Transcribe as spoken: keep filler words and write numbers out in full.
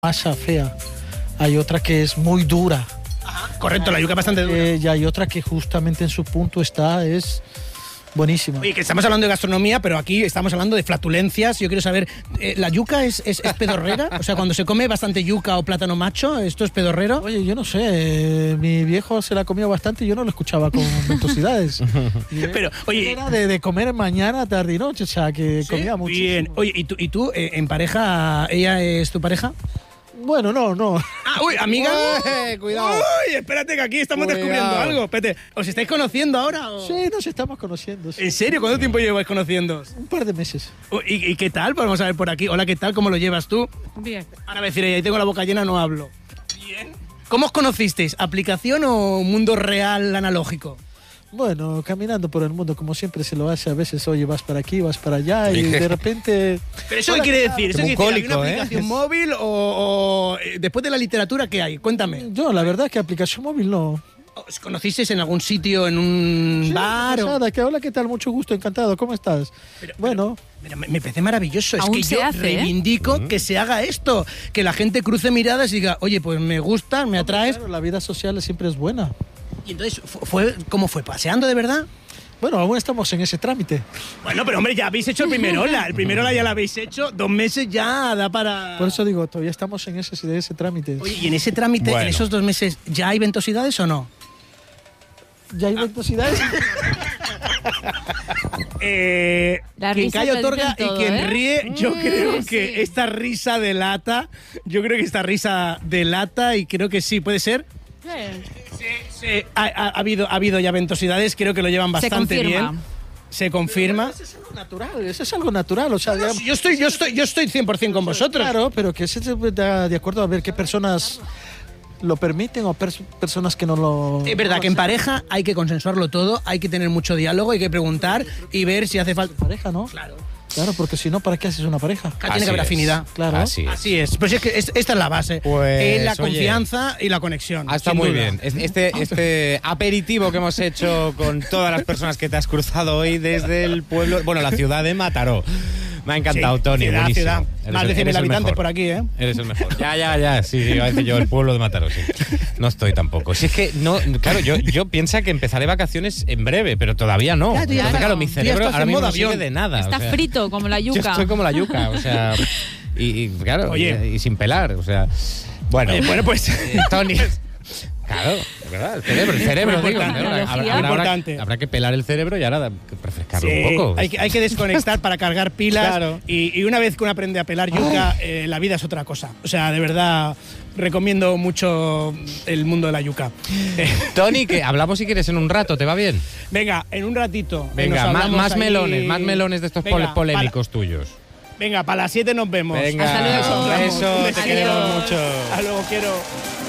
masa fea, hay otra que es muy dura. Ajá, correcto, la yuca es bastante dura. Eh, y hay otra que justamente en su punto está, es buenísima. Oye, que estamos hablando de gastronomía, pero aquí estamos hablando de flatulencias. Yo quiero saber, eh, ¿la yuca es, es, es pedorrera? O sea, cuando se come bastante yuca o plátano macho, ¿esto es pedorrero? Oye, yo no sé, eh, mi viejo se la comió bastante y yo no lo escuchaba con ventosidades. Y Pero, oye, era de, de comer mañana, tarde y noche, o sea, que ¿sí? comía mucho. Bien. Oye, ¿y tú, y tú eh, en pareja, ella es tu pareja? Bueno, no, no. Ah, uy, amiga. Uy, cuidado. Uy, espérate que aquí estamos Cuidado. descubriendo algo. Espérate, ¿os estáis conociendo ahora? O? Sí, nos estamos conociendo. Sí. ¿En serio? ¿Cuánto tiempo lleváis conociendo? Un par de meses. ¿Y, ¿Y qué tal? Pues vamos a ver por aquí. Hola, ¿qué tal? ¿Cómo lo llevas tú? Bien. Ahora va a decir ella, ahí tengo la boca llena, no hablo. Bien. ¿Cómo os conocisteis? ¿Aplicación o mundo real analógico? Bueno, caminando por el mundo, como siempre se lo hace a veces, oye, vas para aquí, vas para allá y de repente... ¿Pero eso qué quiere decir? ¿Eso Como quiere un decir, ¿hay una cólico, ¿eh? aplicación móvil o, o, eh, después de la literatura qué hay? Cuéntame. Yo, la verdad que aplicación móvil no. ¿Os conocisteis en algún sitio, en un Sí, bar? o- Nada, que hola, ¿qué tal? Mucho gusto, encantado, ¿cómo estás? Pero- bueno, Pero me, me parece maravilloso. Es Aún que se yo hace, ¿eh? reivindico que se haga esto. Que la gente cruce miradas y diga, oye, pues me gusta, me atraes. claro, la vida social siempre es buena. Y entonces, fu- fue, ¿cómo fue? ¿Paseando de verdad? Bueno, aún estamos en ese trámite. Bueno, pero hombre, ya habéis hecho el primer ola. El primer ola ya lo habéis hecho. Dos meses ya da para... Por eso digo, todavía estamos en ese, en ese trámite. Oye, ¿y en ese trámite, Bueno. en esos dos meses, ya hay ventosidades o no? ¿Ya hay ventosidades? Eh, Las quien risas calla lo otorga dicen todo, y quien ¿eh? ríe, yo Mm, creo sí. que esta risa delata. Yo creo que esta risa delata y creo que sí, ¿puede ser? Sí, sí. Ha, ha- ha habido, ha habido ya ventosidades, creo que lo llevan Se bastante confirma. bien. Se confirma. Eso es algo natural, eso es algo natural. O sea, digamos- Yo estoy, yo estoy, yo estoy cien por ciento con vosotros. Claro, pero que se da de acuerdo a ver qué personas lo permiten o pers- personas que no lo... Es verdad que en pareja hay que consensuarlo todo, hay que tener mucho diálogo, hay que preguntar y ver si hace falta. Pareja, ¿no? Claro. Claro, porque si no, ¿para qué haces una pareja? Tiene Así que haber es. afinidad. Claro. Así es. Así es. Pues es que es- esta es la base. Pues, Eh, la oye, confianza y la conexión. Ah, está sin muy duda. bien. Es- Este, este aperitivo que hemos hecho con todas las personas que te has cruzado hoy desde el pueblo, bueno, la ciudad de Mataró. Me ha encantado, Sí, Tony. ciudad, buenísimo. ciudad. Eres Más el- de cien mil eres el habitantes mejor. por aquí, ¿eh? Eres el mejor. Ya, ya, ya. Sí, sí, iba a decir yo el pueblo de Mataró, sí. No estoy tampoco. Si es que, no, claro, yo, yo pienso que empezaré vacaciones en breve, pero todavía no. Ya, tú ya Entonces, estás- claro, mi tú ya cerebro estás ahora en mismo modo no sirve avión. de nada. Está o sea, frito como la yuca. Yo estoy como la yuca, o sea, y, y, claro, Oye. y, y sin pelar, o sea, bueno, Eh, bueno, pues. eh, Tony. Claro, de verdad, el cerebro, el cerebro, Muy digo. importante. Habrá, Tecnología. habrá- habrá- Importante. habrá que pelar el cerebro y ahora da- refrescarlo Sí, un poco. hay, que, hay que desconectar para cargar pilas. Claro. Y, y una vez que uno aprende a pelar yuca, eh, la vida es otra cosa. O sea, de verdad, recomiendo mucho el mundo de la yuca. Eh, Tony, que hablamos si quieres en un rato, ¿te va bien? venga, en un ratito. eh, Venga, nos más, hablamos más ahí. melones, más melones de estos Venga, pole- polémicos tuyos. Venga, para las siete nos vemos. Venga, Hasta luego. un beso, te Adiós. queremos mucho. Hasta luego, quiero.